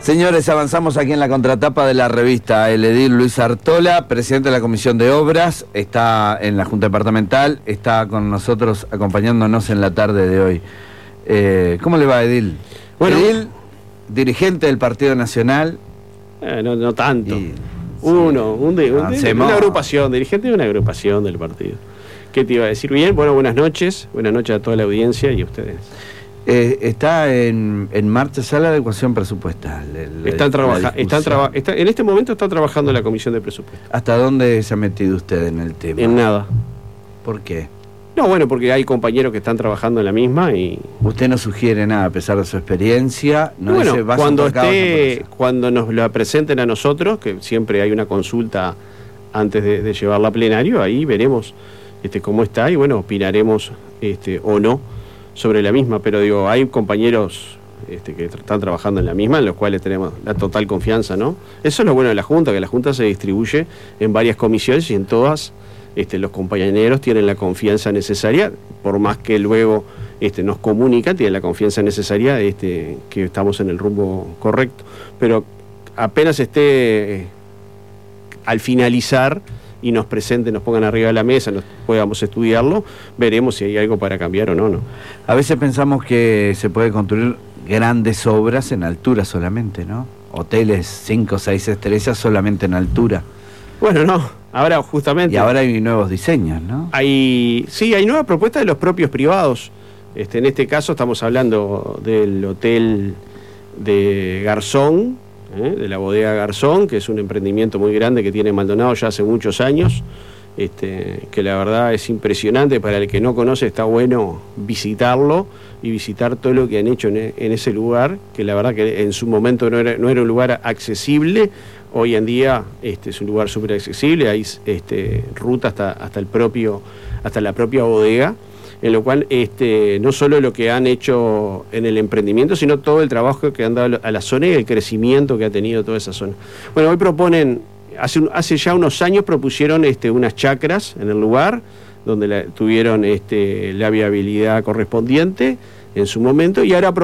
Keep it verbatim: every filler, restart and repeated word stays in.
Señores, avanzamos aquí en la contratapa de la revista. El edil Luis Artola, presidente de la Comisión de Obras, está en la Junta Departamental, está con nosotros acompañándonos en la tarde de hoy. Eh, ¿Cómo le va, edil? Bueno, edil, dirigente del Partido Nacional. Eh, no, no tanto. Y, sí, Uno, un de, un de, una agrupación, dirigente de una agrupación del partido. ¿Qué te iba a decir? Bien, bueno, buenas noches. Buenas noches a toda la audiencia y a ustedes. Eh, está en, en marcha ya la adecuación presupuestal. El, están trabajando, están traba está, en este momento está trabajando la Comisión de Presupuesto. ¿Hasta dónde se ha metido usted en el tema? En nada. ¿Por qué? No, bueno, porque hay compañeros que están trabajando en la misma y... Usted no sugiere nada a pesar de su experiencia. No bueno, dice, vas cuando a acá, esté, cuando nos la presenten a nosotros, que siempre hay una consulta antes de, de llevarla a plenario, ahí veremos este, cómo está y bueno, opinaremos este, o no sobre la misma, pero digo, hay compañeros este, que están trabajando en la misma, en los cuales tenemos la total confianza, ¿no? Eso es lo bueno de la Junta, que la Junta se distribuye en varias comisiones y en todas este, los compañeros tienen la confianza necesaria, por más que luego este, nos comunican, tienen la confianza necesaria este, que estamos en el rumbo correcto, pero apenas esté eh, al finalizar y nos presenten, nos pongan arriba de la mesa, nos podamos estudiarlo, veremos si hay algo para cambiar o no, ¿no? A veces pensamos que se puede construir grandes obras en altura solamente, ¿no? Hoteles cinco o seis estrellas solamente en altura. Bueno, no, ahora justamente... Y ahora hay nuevos diseños, ¿no? Hay, sí, hay nuevas propuestas de los propios privados. Este, en este caso estamos hablando del hotel de Garzón, ¿eh? de la bodega Garzón, que es un emprendimiento muy grande que tiene Maldonado ya hace muchos años, este, que la verdad es impresionante. Para el que no conoce está bueno visitarlo y visitar todo lo que han hecho en, en ese lugar, que la verdad que en su momento no era, no era un lugar accesible. Hoy en día este, es un lugar súper accesible, hay este, ruta hasta, hasta, el propio, hasta la propia bodega, en lo cual este, no solo lo que han hecho en el emprendimiento, sino todo el trabajo que han dado a la zona y el crecimiento que ha tenido toda esa zona. Bueno, hoy proponen, hace, un, hace ya unos años propusieron este, unas chacras en el lugar, donde la, tuvieron este, la viabilidad correspondiente en su momento, y ahora